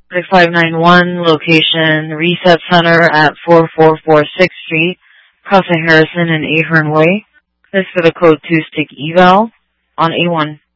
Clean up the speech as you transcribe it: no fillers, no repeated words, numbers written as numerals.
6591, location Reset Center at 4446 Street, Casa Harrison and Ahern Way. This for the code 2 stick eval on A1.